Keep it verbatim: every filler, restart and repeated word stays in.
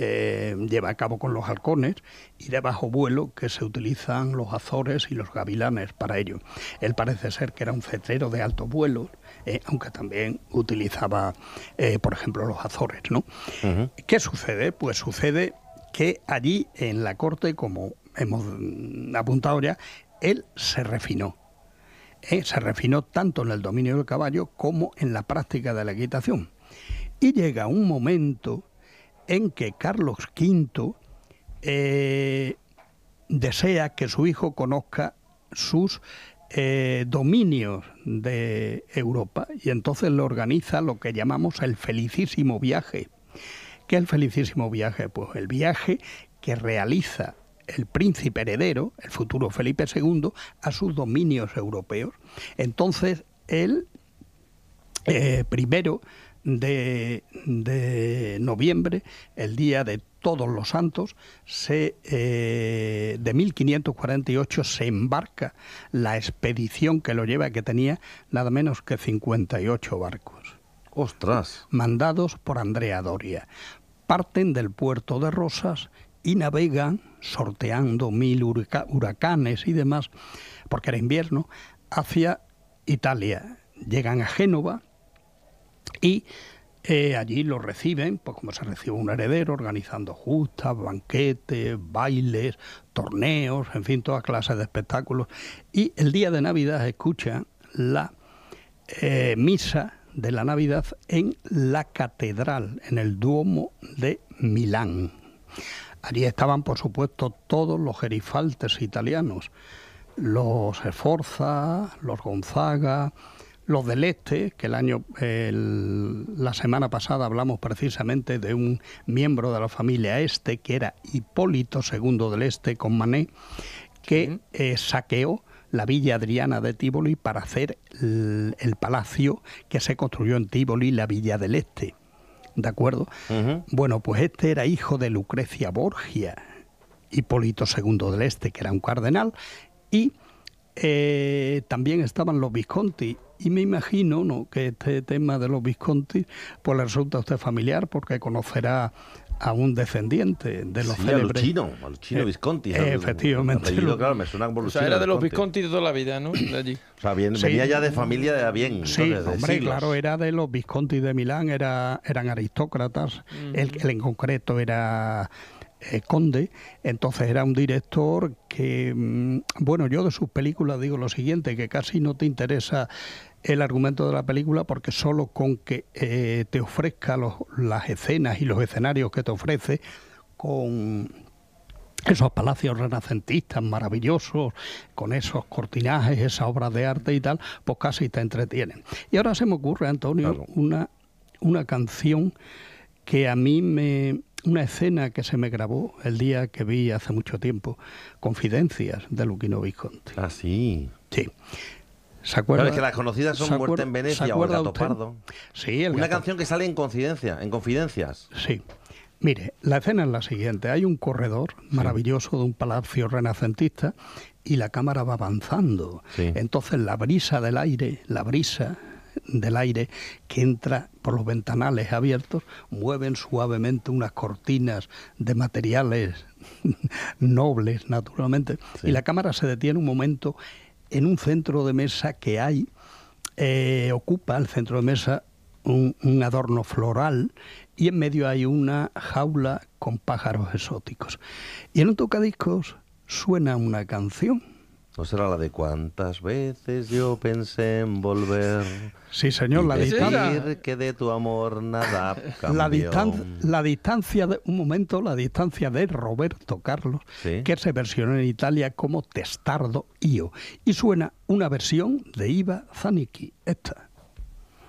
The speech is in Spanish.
eh, lleva a cabo con los halcones y de bajo vuelo, que se utilizan los Azores y los gavilanes para ello. Él parece ser que era un cetero de alto vuelo, eh, aunque también utilizaba, eh, por ejemplo, los Azores, ¿no? Uh-huh. ¿Qué sucede? Pues sucede que allí en la corte, como hemos apuntado ya, él se refinó. Eh, se refinó tanto en el dominio del caballo como en la práctica de la equitación. Y llega un momento en que Carlos quinto eh, desea que su hijo conozca sus eh, dominios de Europa, y entonces le organiza lo que llamamos el felicísimo viaje. ¿Qué es el felicísimo viaje? Pues el viaje que realiza el príncipe heredero, el futuro Felipe segundo, a sus dominios europeos. Entonces, él, eh, primero de, de noviembre, el día de Todos los Santos, se, eh, de mil quinientos cuarenta y ocho, se embarca la expedición que lo lleva, que tenía nada menos que cincuenta y ocho barcos. ¡Ostras! Mandados por Andrea Doria. Parten del puerto de Rosas y navegan, sorteando mil huraca- huracanes y demás, porque era invierno, hacia Italia. Llegan a Génova y eh, allí lo reciben, pues como se recibe un heredero, organizando justas, banquetes, bailes, torneos, en fin, toda clase de espectáculos. Y el día de Navidad escucha la eh, misa de la Navidad en la catedral, en el Duomo de Milán. Allí estaban, por supuesto, todos los gerifaltes italianos, los Sforza, los Gonzaga, los del Este, que el año, el, la semana pasada hablamos precisamente de un miembro de la familia Este, que era Hipólito segundo del Este con Manet, que eh, saqueó la Villa Adriana de Tívoli para hacer el, el palacio que se construyó en Tívoli, la Villa del Este. ¿De acuerdo? Uh-huh. Bueno, pues este era hijo de Lucrecia Borgia, Hipólito segundo del Este, que era un cardenal, y eh, también estaban los Visconti. Y me imagino, ¿no?, que este tema de los Visconti pues le resulta a usted familiar, porque conocerá a un descendiente de los sí, célebres. a Luchino, a Luchino eh, Visconti. Eh, efectivamente. El apellido, claro, me suena como Luchino. O sea, era de los Visconti. Visconti de toda la vida, ¿no? De allí. O sea, bien, sí, venía ya de familia de bien. Sí, entonces, de hombre, siglos. claro, era de los Visconti de Milán, era, eran aristócratas. Uh-huh. él, él en concreto era eh, conde, entonces era un director que, mmm, bueno, yo de sus películas digo lo siguiente, que casi no te interesa el argumento de la película, porque solo con que eh, te ofrezca los, las escenas y los escenarios que te ofrece, con esos palacios renacentistas maravillosos, con esos cortinajes, esas obras de arte y tal, pues casi te entretienen. Y ahora se me ocurre, Antonio, claro, una, una canción que a mí me... una escena que se me grabó el día que vi hace mucho tiempo, Confidencias, de Luchino Visconti. Ah, sí. Sí. ¿Se acuerda? Claro, es que las conocidas son Muerte en Venecia o El Gato usted? Pardo. Sí, el Una gato. canción que sale en Confidencia, en Confidencias. Sí. Mire, la escena es la siguiente. Hay un corredor maravilloso de un palacio renacentista y la cámara va avanzando. Sí. Entonces la brisa del aire, la brisa del aire que entra por los ventanales abiertos, mueven suavemente unas cortinas de materiales nobles, naturalmente, sí. Y la cámara se detiene un momento en un centro de mesa que hay, eh, ocupa el centro de mesa un, un adorno floral, y en medio hay una jaula con pájaros exóticos. Y en un tocadiscos suena una canción. ¿No será la de cuántas veces yo pensé en volver? Sí, señor, la distancia. Que de tu amor nada cambió. La, distan la distancia, de, un momento, la distancia de Roberto Carlos, ¿sí?, que se versionó en Italia como Testardo Io. Y suena una versión de Iva Zanicchi, esta.